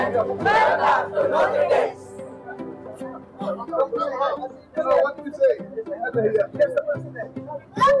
Verdad, no tienes. So what do we say?